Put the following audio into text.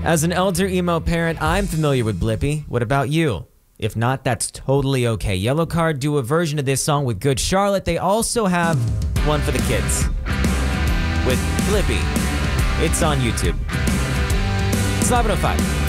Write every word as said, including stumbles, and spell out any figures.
As an elder emo parent, I'm familiar with Blippi. What about you? If not, that's totally okay. Yellowcard do a version of this song with Good Charlotte. They also have one for the kids with Blippi. It's on YouTube. It's eleven oh five.